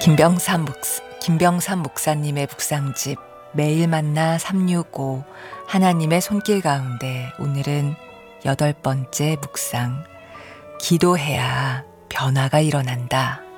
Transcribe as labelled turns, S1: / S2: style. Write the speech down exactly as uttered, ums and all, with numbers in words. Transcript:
S1: 김병삼 목, 김병삼 목사님의 묵상집 매일 만나 삼육오 하나님의 손길 가운데 오늘은 여덟 번째 묵상 기도해야 변화가 일어난다.